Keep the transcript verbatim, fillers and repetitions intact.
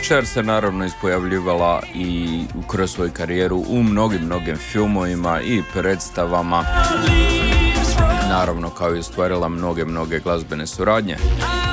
Cher se naravno ispojavljivala i kroz svoju karijeru u mnogim, mnogim filmovima i predstavama, naravno kao i ostvarila mnoge, mnoge glazbene suradnje.